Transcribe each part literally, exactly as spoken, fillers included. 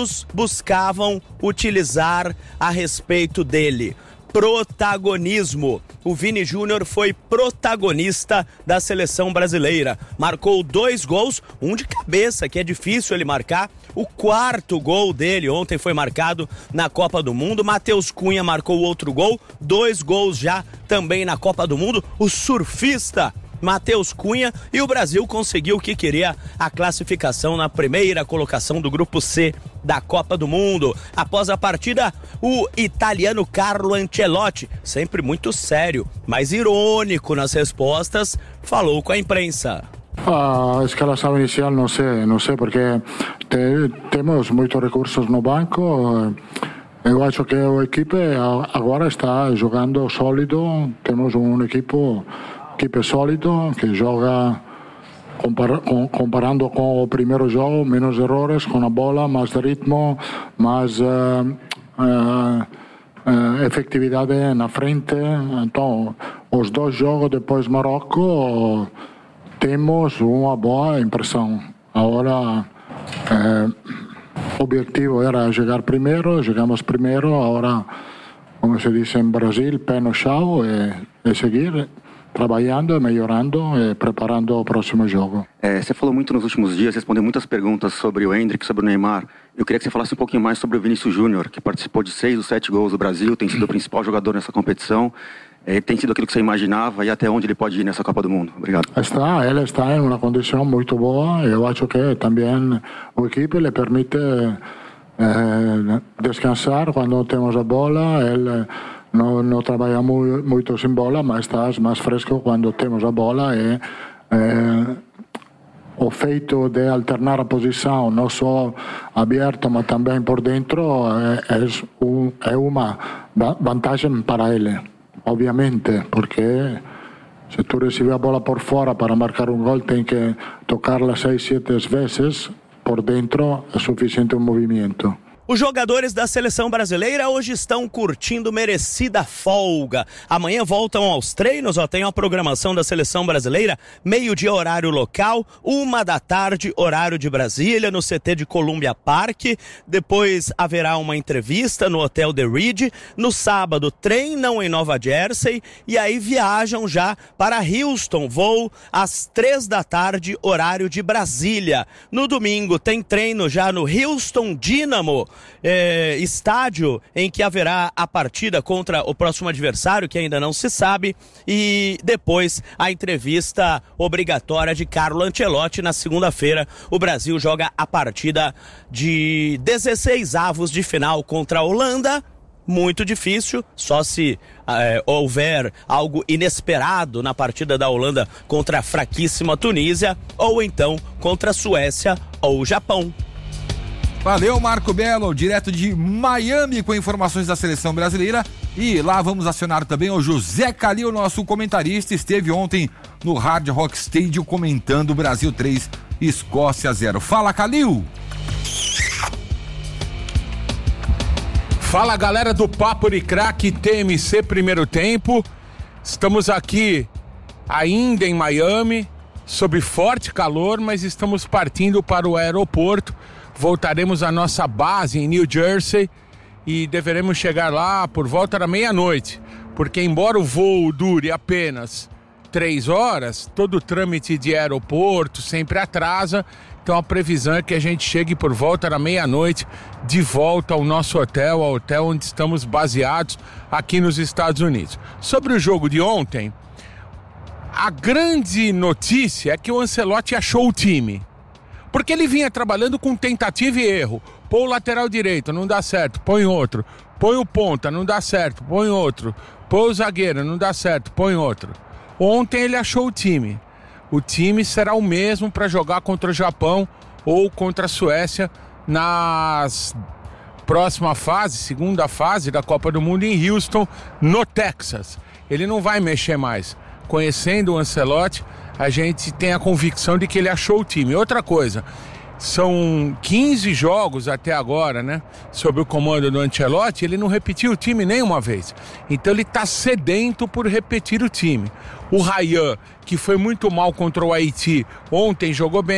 todos buscavam utilizar a respeito dele. Protagonismo. O Vini Júnior foi protagonista da seleção brasileira. Marcou dois gols, um de cabeça, que é difícil ele marcar. O quarto gol dele ontem foi marcado na Copa do Mundo. Matheus Cunha marcou outro gol, dois gols já também na Copa do Mundo. O surfista Matheus Cunha, e o Brasil conseguiu o que queria, a classificação na primeira colocação do Grupo C da Copa do Mundo. Após a partida, o italiano Carlo Ancelotti, sempre muito sério, mas irônico nas respostas, falou com a imprensa. A escalação inicial não sei, não sei porque te, temos muitos recursos no banco. Eu acho que a equipe agora está jogando sólido, temos um equipo equipe sólido que joga compar, com, comparando com o primeiro jogo, menos errores com a bola, mais ritmo, mais uh, uh, uh, efetividade na frente. Então, os dois jogos depois Marrocos temos uma boa impressão. Agora, uh, o objetivo era chegar primeiro, chegamos primeiro, agora, como se diz em Brasil, pé no chão e, e seguir trabalhando, melhorando e preparando o próximo jogo. É, você falou muito nos últimos dias, respondeu muitas perguntas sobre o Endrick, sobre o Neymar. Eu queria que você falasse um pouquinho mais sobre o Vinícius Júnior, que participou de seis dos sete gols do Brasil, tem sido o principal jogador nessa competição. É, tem sido aquilo que você imaginava e até onde ele pode ir nessa Copa do Mundo? Obrigado. Está, ele está em uma condição muito boa. Eu acho que também o equipe lhe permite eh, descansar quando temos a bola. Ele não, não trabalha muito, muito sem bola, mas está mais fresco quando temos a bola. E eh, o feito de alternar a posição, não só aberto, mas também por dentro, é, é, um, é uma vantagem para ele. Obviamente, porque se tu recebes a bola por fora para marcar um gol, tem que tocarla seis, sete vezes, por dentro é suficiente um movimento. Os jogadores da seleção brasileira hoje estão curtindo merecida folga. Amanhã voltam aos treinos, ó, tem a programação da seleção brasileira, meio-dia horário local, uma da tarde horário de Brasília, no C T de Columbia Park. Depois haverá uma entrevista no Hotel The Reed. No sábado treinam em Nova Jersey e aí viajam já para Houston, voo às três da tarde horário de Brasília. No domingo tem treino já no Houston Dynamo, É, estádio em que haverá a partida contra o próximo adversário, que ainda não se sabe, e depois a entrevista obrigatória de Carlo Ancelotti. Na segunda-feira o Brasil joga a partida de dezesseis avos de final contra a Holanda. Muito difícil, só se é, houver algo inesperado na partida da Holanda contra a fraquíssima Tunísia, ou então contra a Suécia ou o Japão. Valeu, Marco Belo, direto de Miami com informações da seleção brasileira. E lá vamos acionar também o José Calil, nosso comentarista. Esteve ontem no Hard Rock Stadium comentando Brasil três, Escócia zero. Fala, Calil! Fala, galera do Papo de Craque T M C Primeiro Tempo. Estamos aqui ainda em Miami, sob forte calor, mas estamos partindo para o aeroporto. Voltaremos à nossa base em New Jersey e deveremos chegar lá por volta da meia-noite, porque embora o voo dure apenas três horas, todo o trâmite de aeroporto sempre atrasa, então a previsão é que a gente chegue por volta da meia-noite de volta ao nosso hotel, ao hotel onde estamos baseados aqui nos Estados Unidos. Sobre o jogo de ontem, a grande notícia é que o Ancelotti achou o time. Porque ele vinha trabalhando com tentativa e erro. Põe o lateral direito, não dá certo, põe outro. Põe o ponta, não dá certo, põe outro. Põe o zagueiro, não dá certo, põe outro. Ontem ele achou o time. O time será o mesmo para jogar contra o Japão ou contra a Suécia nas próxima fase, segunda fase da Copa do Mundo em Houston, no Texas. Ele não vai mexer mais. Conhecendo o Ancelotti, a gente tem a convicção de que ele achou o time. Outra coisa, são quinze jogos até agora, né? Sob o comando do Ancelotti, ele não repetiu o time nenhuma vez. Então ele está sedento por repetir o time. O Ryan, que foi muito mal contra o Haiti, ontem jogou bem.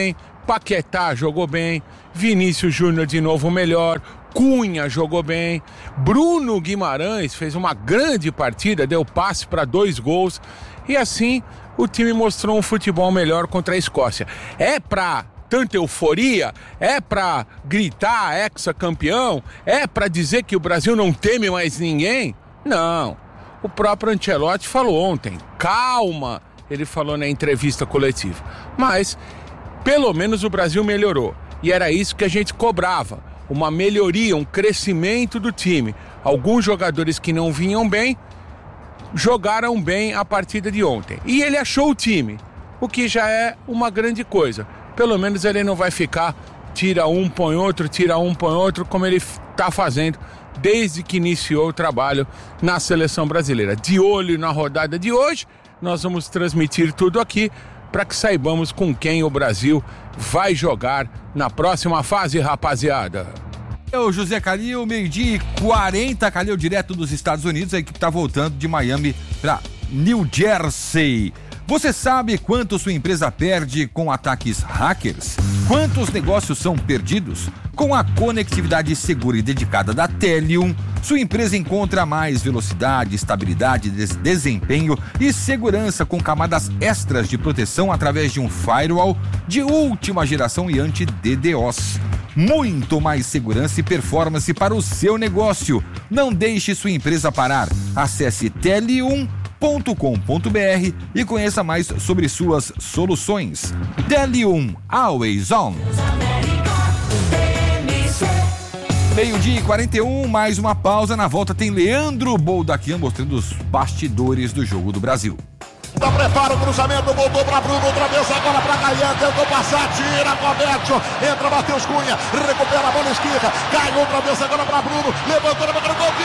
Paquetá jogou bem, Vinícius Júnior de novo melhor, Cunha jogou bem, Bruno Guimarães fez uma grande partida, deu passe para dois gols e assim o time mostrou um futebol melhor contra a Escócia. É para tanta euforia? É para gritar ex-campeão? É para dizer que o Brasil não teme mais ninguém? Não. O próprio Ancelotti falou ontem, calma, ele falou na entrevista coletiva. Mas, pelo menos o Brasil melhorou. E era isso que a gente cobrava. Uma melhoria, um crescimento do time. Alguns jogadores que não vinham bem, jogaram bem a partida de ontem. E ele achou o time, o que já é uma grande coisa. Pelo menos ele não vai ficar, tira um, põe outro, tira um, põe outro, como ele está fazendo desde que iniciou o trabalho na seleção brasileira. De olho na rodada de hoje, nós vamos transmitir tudo aqui para que saibamos com quem o Brasil vai jogar na próxima fase, rapaziada. O José Calil, meio-dia e quarenta, Calil direto dos Estados Unidos, a equipe está voltando de Miami para New Jersey. Você sabe quanto sua empresa perde com ataques hackers? Quantos negócios são perdidos? Com a conectividade segura e dedicada da Telium, sua empresa encontra mais velocidade, estabilidade, des- desempenho e segurança com camadas extras de proteção através de um firewall de última geração e anti-D DDoS. Muito mais segurança e performance para o seu negócio. Não deixe sua empresa parar. Acesse telium ponto com ponto b r e conheça mais sobre suas soluções. Telium, always on. Meio-dia e quarenta e um, mais uma pausa. Na volta tem Leandro Boldaquian mostrando os bastidores do jogo do Brasil. Então prepara o cruzamento, voltou para Bruno, outra vez agora para Gaian, tentou passar, tira, Roberto, entra Matheus Cunha, recupera a bola esquerda, cai outra vez agora para Bruno, levantou na boca do gol,